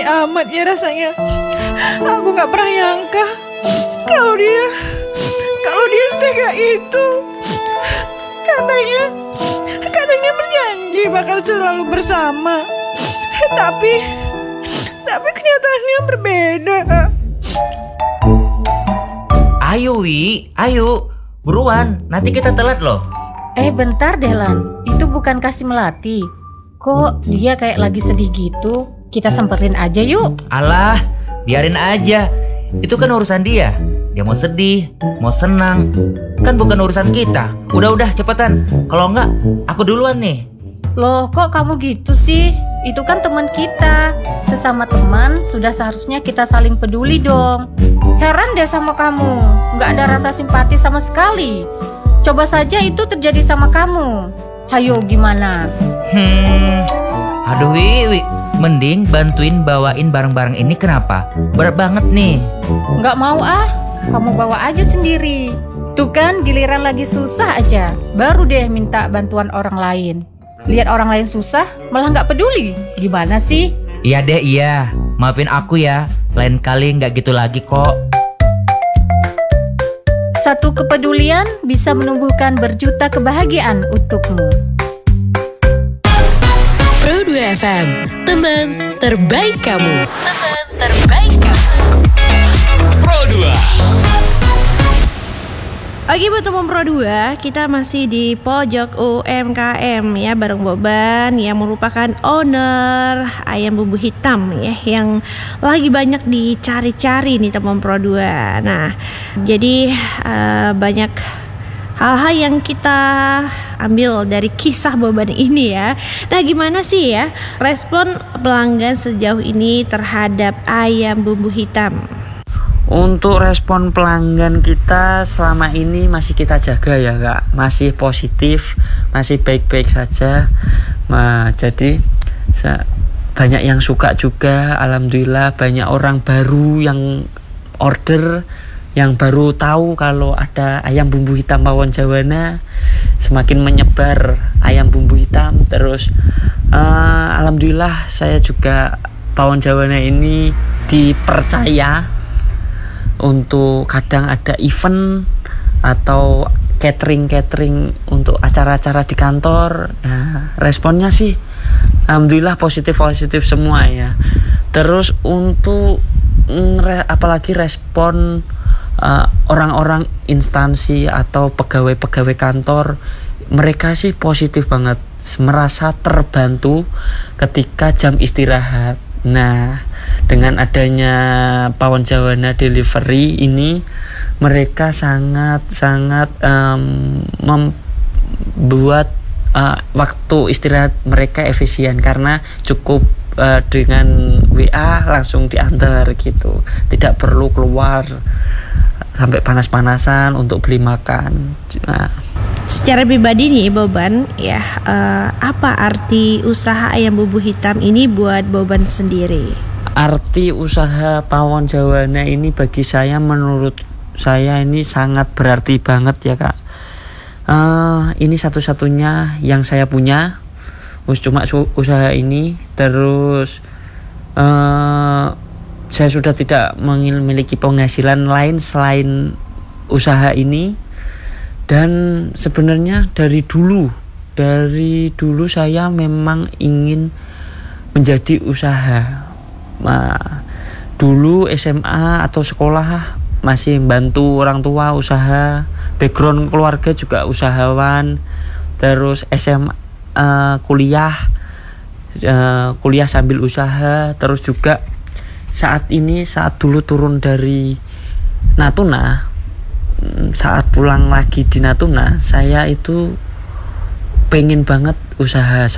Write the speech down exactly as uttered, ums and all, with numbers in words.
amat ya rasanya. Aku gak pernah nyangka kalau dia Kalau dia setega itu. Katanya Katanya berjanji bakal selalu bersama. Tapi Tapi kenyataannya berbeda. Ayo Wi, ayo buruan, nanti kita telat loh. Eh bentar deh Lan, itu bukan Kasih Melati. Kok dia kayak lagi sedih gitu? Kita semperin aja yuk. Alah, biarin aja. Itu kan urusan dia. Dia mau sedih, mau senang, kan bukan urusan kita. Udah-udah cepetan. Kalau enggak, aku duluan nih. Loh kok kamu gitu sih? Itu kan teman kita. Sesama teman sudah seharusnya kita saling peduli dong. Heran deh sama kamu, nggak ada rasa simpati sama sekali. Coba saja itu terjadi sama kamu. Hayo gimana? Hmm, aduh Wi, Wi. Mending bantuin bawain barang-barang ini, kenapa? Berat banget nih. Nggak mau ah, kamu bawa aja sendiri. Tuh kan giliran lagi susah aja, baru deh minta bantuan orang lain. Lihat orang lain susah, malah nggak peduli. Gimana sih? Iya deh, iya. Maafin aku ya. Lain kali nggak gitu lagi kok. Satu kepedulian bisa menumbuhkan berjuta kebahagiaan untukmu. Pro dua F M, teman terbaik kamu. Teman terbaik kamu. Pro dua. Oke buat teman Pro dua, kita masih di pojok U M K M ya, bareng Boban yang merupakan owner ayam bumbu hitam ya, yang lagi banyak dicari-cari nih teman Pro dua. Nah, jadi uh, banyak hal-hal yang kita ambil dari kisah Boban ini ya. Nah, gimana sih ya respon pelanggan sejauh ini terhadap ayam bumbu hitam? Untuk respon pelanggan kita selama ini masih kita jaga ya Kak, masih positif, masih baik-baik saja. Nah, jadi banyak yang suka juga, alhamdulillah. Banyak orang baru yang order, yang baru tahu kalau ada ayam bumbu hitam pawon jawana. Semakin menyebar ayam bumbu hitam. Terus uh, alhamdulillah saya juga pawon jawana ini dipercaya untuk kadang ada event atau catering-catering untuk acara-acara di kantor. Nah, responnya sih alhamdulillah positif-positif semua ya. Terus untuk mm, apalagi respon uh, orang-orang instansi atau pegawai-pegawai kantor, mereka sih positif banget, merasa terbantu ketika jam istirahat. Nah, dengan adanya pawon jawana delivery ini, mereka sangat-sangat um, membuat uh, waktu istirahat mereka efisien, karena cukup uh, dengan W A langsung diantar gitu, tidak perlu keluar sampai panas-panasan untuk beli makan. Nah, secara pribadi nih Boban ya, uh, apa arti usaha ayam bumbu hitam ini buat Boban sendiri? Arti usaha pawon jawana ini bagi saya, menurut saya ini sangat berarti banget ya Kak. Uh, ini satu-satunya yang saya punya, cuma usaha ini. Terus uh, saya sudah tidak memiliki penghasilan lain selain usaha ini. Dan sebenarnya dari dulu, dari dulu saya memang ingin menjadi usaha. Nah, dulu S M A atau sekolah masih bantu orang tua usaha, background keluarga juga usahawan. Terus S M A kuliah, uh, kuliah sambil usaha. Terus juga saat ini, saat dulu turun dari Natuna, saat pulang lagi di Natuna, saya itu pengen banget usaha